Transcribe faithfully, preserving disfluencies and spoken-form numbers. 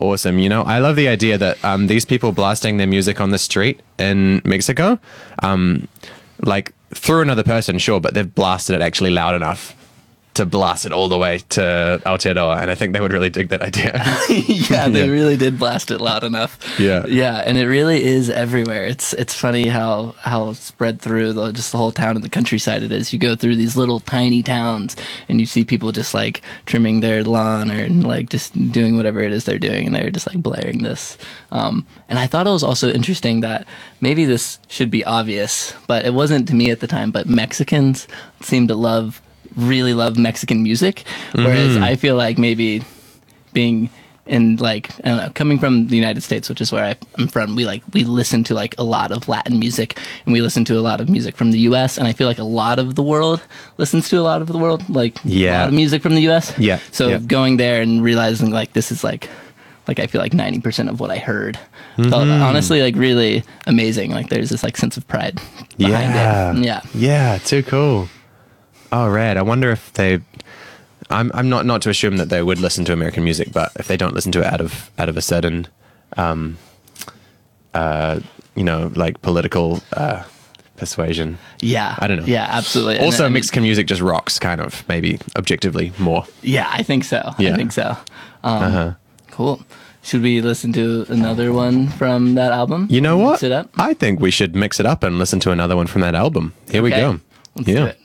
awesome. You know, I love the idea that um, these people blasting their music on the street in Mexico, um, like through another person, sure, but they've blasted it actually loud enough to blast it all the way to Aotearoa, and I think they would really dig that idea. yeah, they Yeah. really did blast it loud enough. Yeah. Yeah, and it really is everywhere. It's it's funny how how spread through the, just the whole town and the countryside it is. You go through these little tiny towns and you see people just like trimming their lawn or like just doing whatever it is they're doing, and they're just like blaring this. Um, and I thought it was also interesting that maybe this should be obvious, but it wasn't to me at the time, but Mexicans seem to love really love Mexican music, whereas Mm-hmm. I feel like maybe being in like I don't know, coming from the United States, which is where I, I'm from, we like we listen to like a lot of Latin music, and we listen to a lot of music from the U S, and I feel like a lot of the world listens to a lot of the world, like Yeah. a lot of music from the U S. Yeah, So yeah. going there and realizing like this is like like I feel like ninety percent of what I heard. Felt honestly like really amazing. Like there's this like sense of pride behind Yeah. it. Yeah. Yeah, too cool. Oh, rad. I wonder if they... I'm I'm not, not to assume that they would listen to American music, but if they don't listen to it out of out of a certain, um, uh, you know, like political uh, persuasion. Yeah. I don't know. Yeah, absolutely. And Also, I mean- Mexican music just rocks, kind of, maybe objectively more. Yeah, I think so. Yeah. I think so. Um, Uh-huh. Cool. Should we listen to another one from that album? You know what? Mix it up. I think we should mix it up and listen to another one from that album. Here we Okay. go. Let's yeah. do it.